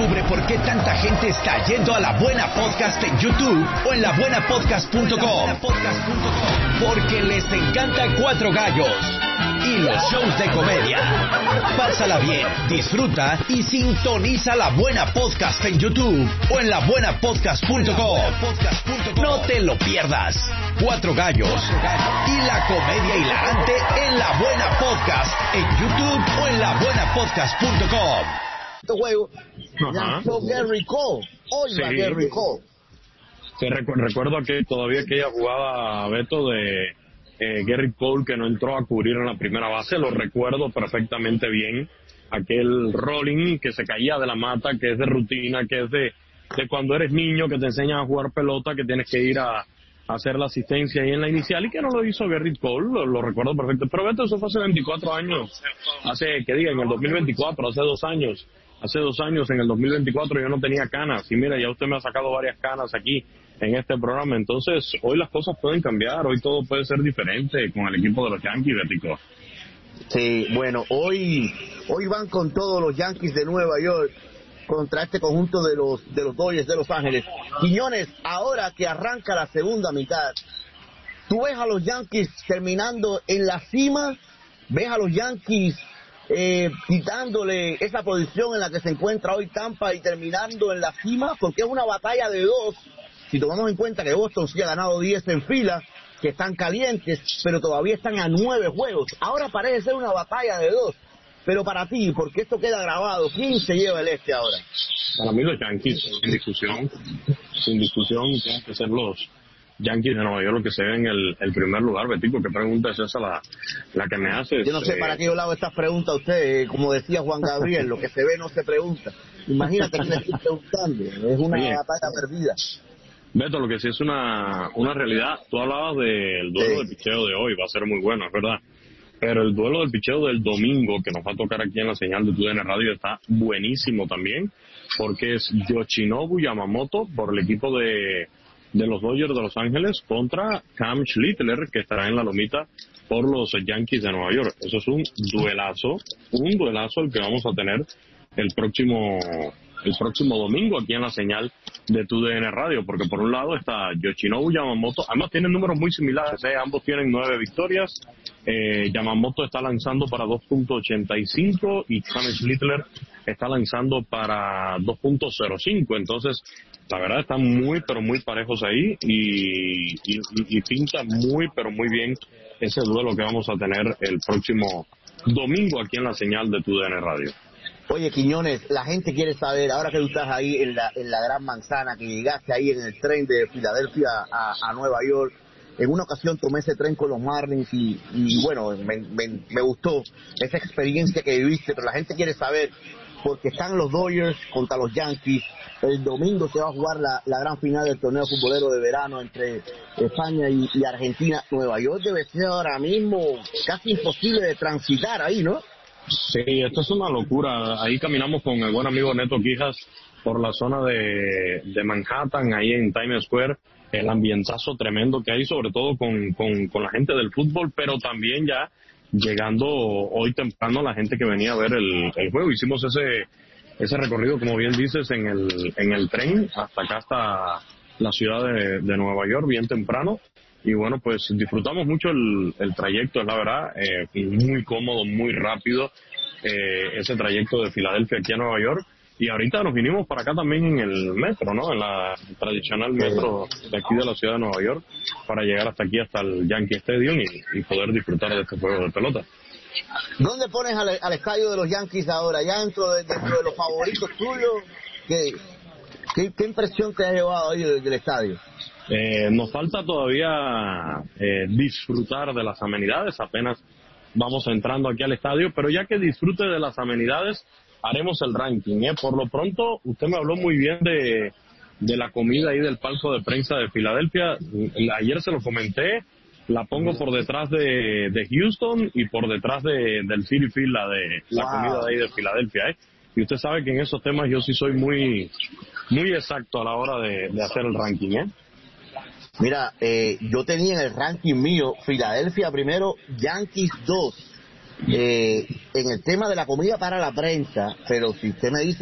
Descubre por qué tanta gente está yendo a La Buena Podcast en YouTube o en labuenapodcast.com. Porque les encanta Cuatro Gallos y los shows de comedia. Pásala bien, disfruta y sintoniza La Buena Podcast en YouTube o en labuenapodcast.com. No te lo pierdas. Cuatro Gallos y la comedia hilarante en La Buena Podcast en YouTube o en labuenapodcast.com. Este juego lanzó Gary Cole. Oiga, Gary Cole. Sí, recuerdo que todavía aquella jugada, Beto, de Gary Cole, que no entró a cubrir en la primera base, lo recuerdo perfectamente bien. Aquel rolling que se caía de la mata, que es de rutina, que es de cuando eres niño, que te enseñan a jugar pelota, que tienes que ir a hacer la asistencia ahí en la inicial, y que no lo hizo Gary Cole, lo recuerdo perfecto. Pero Beto, eso fue hace 24 años, en el 2024, hace 2 años. Hace 2 años, en el 2024, yo no tenía canas, y mira, ya usted me ha sacado varias canas aquí en este programa. Entonces, hoy las cosas pueden cambiar, hoy todo puede ser diferente con el equipo de los Yankees, Betico. Sí, bueno, hoy van con todos los Yankees de Nueva York contra este conjunto de los Dodgers de Los Ángeles. Quiñones, ahora que arranca la segunda mitad, ¿tú ves a los Yankees terminando en la cima? ¿Ves a los Yankees quitándole esa posición en la que se encuentra hoy Tampa y terminando en la cima? Porque es una batalla de 2, si tomamos en cuenta que Boston sí ha ganado 10 en fila, que están calientes, pero todavía están a 9 juegos. Ahora parece ser una batalla de 2. Pero para ti, porque esto queda grabado, ¿quién se lleva el este ahora? Para mí los Yankees, sin discusión, tienen que ser los Yankees de Nueva York los que se ven el primer lugar. Betico, ¿qué pregunta es esa la que me haces? Yo no sé para qué yo le hago estas preguntas a usted, como decía Juan Gabriel, lo que se ve no se pregunta. Imagínate que le estoy preguntando, es una batalla perdida. Beto, lo que sí es una realidad, tú hablabas del duelo de picheo de hoy, va a ser muy bueno, es verdad. Pero el duelo del picheo del domingo, que nos va a tocar aquí en la señal de TUDN Radio, está buenísimo también, porque es Yoshinobu Yamamoto por el equipo de los Dodgers de Los Ángeles contra Cam Schlittler, que estará en la lomita por los Yankees de Nueva York. Eso es un duelazo el que vamos a tener el próximo domingo aquí en la señal de TUDN Radio, porque por un lado está Yoshinobu Yamamoto, además tienen números muy similares, ambos tienen 9 victorias. Yamamoto está lanzando para 2.85 y Cam Schlittler está lanzando para 2.05, entonces la verdad están muy pero muy parejos ahí y pinta muy pero muy bien ese duelo que vamos a tener el próximo domingo aquí en la señal de TUDN Radio. Oye, Quiñones, la gente quiere saber, ahora que tú estás ahí en la Gran Manzana, que llegaste ahí en el tren de Filadelfia a Nueva York, en una ocasión tomé ese tren con los Marlins y bueno, me gustó esa experiencia que viviste, pero la gente quiere saber, porque están los Dodgers contra los Yankees, el domingo se va a jugar la gran final del torneo futbolero de verano entre España y Argentina. Nueva York debe ser ahora mismo casi imposible de transitar ahí, ¿no? Sí, esto es una locura. Ahí caminamos con el buen amigo Neto Quijas por la zona de Manhattan, ahí en Times Square, el ambientazo tremendo que hay, sobre todo con la gente del fútbol, pero también ya llegando hoy temprano la gente que venía a ver el juego. Hicimos ese recorrido, como bien dices, en el tren hasta acá, hasta la ciudad de Nueva York, bien temprano. Y bueno, pues disfrutamos mucho el trayecto, es la verdad, muy cómodo, muy rápido, ese trayecto de Filadelfia aquí a Nueva York. Y ahorita nos vinimos para acá también en el metro, ¿no? En la tradicional metro de aquí de la ciudad de Nueva York, para llegar hasta aquí, hasta el Yankee Stadium y poder disfrutar de este juego de pelota. ¿Dónde pones al estadio de los Yankees ahora? ¿Ya dentro de los favoritos tuyos? ¿Qué impresión te ha llevado ahí del estadio? Nos falta todavía disfrutar de las amenidades, apenas vamos entrando aquí al estadio, pero ya que disfrute de las amenidades, haremos el ranking. Por lo pronto, usted me habló muy bien de la comida ahí del palco de prensa de Filadelfia. Ayer se lo comenté, la pongo por detrás de Houston y por detrás del Citi Field, la comida de ahí de Filadelfia. Y usted sabe que en esos temas yo sí soy muy exacto a la hora de hacer el ranking. Mira, yo tenía en el ranking mío Filadelfia primero, Yankees 2, en el tema de la comida para la prensa, pero si usted me dice